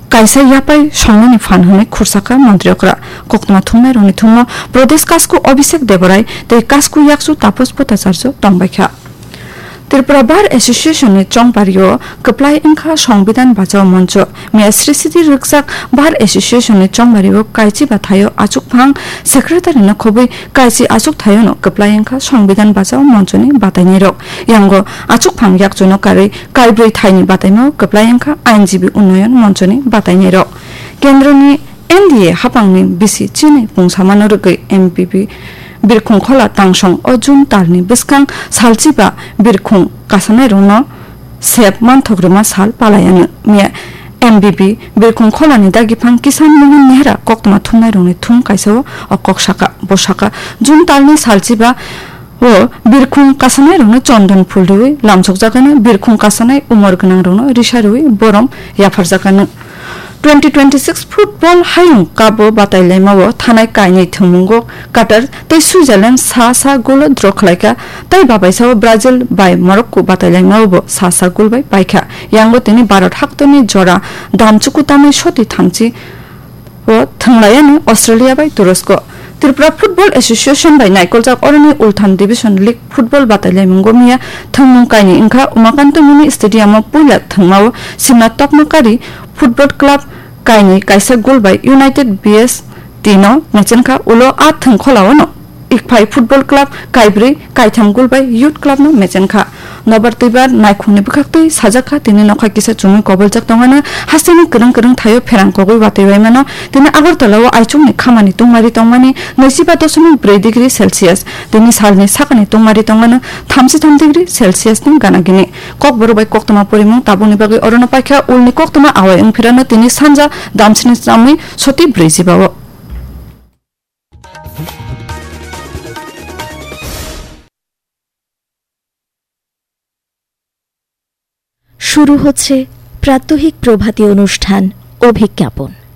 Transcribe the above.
kaisa yapai songmani phanhone khursaka mantryokra koktoma thumnai roni thumno pradesh kasku Abhishek Debarai te kasku yaksu Tapas Bhattacharya tongbaikha Tripura Bar Association ni chongpario kaplai engkha সংবিধান বাঁচাও মঞ্চ মিয়া শ্রী সিদ্ধি রুকসাক বার Association ni chongpario kaiji bathayo achuk phang secretary na khobui kaiji achuk thayo no kaplai engkha সংবিধান বাঁচাও মঞ্চ ni bataini rok yango achuk phang yakjono kare kaibroi thaini bataimo kaplai engkha আইনজীবী উন্নয়ন মঞ্চ ni bataini rok kendro ni NDA hapangni bisi chini pungsamano rugei MPP Birkhung khola tangsong ojun tarni biskang salchiba birkhung kasanai rono sep manthogruma sal palayana mia MBB birkhung khola ni dagipang kisan mungun nehra koktoma thumnai roni thum kaisao okok shaka boshaka jun tarni salchiba o birkhung kasanai rono chondon phulrui lamchok jagana birkhung kasanai umor gnang rono risharui borom yafar jagana 2026 football hayung kabo batailaimao thanai kaini thumunggo Qatar tei Switzerland sa gol draw khlaika tai babaisao Brazil bai Morocco batailaimao sa gol bai paikha yango tini Bharat haktoni jora damchuku tamai shoti thamchi o thanglayani Australia bai Turusko Tripura Football Association by Naikolchak Orani Ulthan Division League Football batailaimunggo mia thangmung kaini ingkha Umakanto Mini Stadium puila thangmao Simna Tokmakari Football Club kaini kaisa goal by United BS Tino Mechenkha ulo a thangkholao no ikphai Football Club kaibri kaitham goal by Youth Club no Mechenkha nobartibar naikhungni bukhaktui sajaka tini nokhai kisa chumi koboljak tongana hasini kereng thayo pherang kogoi bataiwaimano tini Agartalao aichungni khamani tungmari tongmani 9.4 degree Celsius tini salni sakani tungmari tongana 33 degree Celsius ni ganagini kokboro bai koktoma porimung tabuni bagi orono paikha ulni koktoma awai ungphirano tini sanja damsini samui soti breji bawo শুরু হচ্ছে প্রাত্যহিক প্রভাতী অনুষ্ঠান অভিজ্ঞাপন